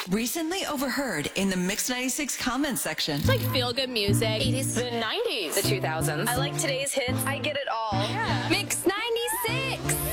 Recently overheard in the Mix 96 comment section. It's like feel-good music. 80s. The 90s. The 2000s. I like today's hits. I get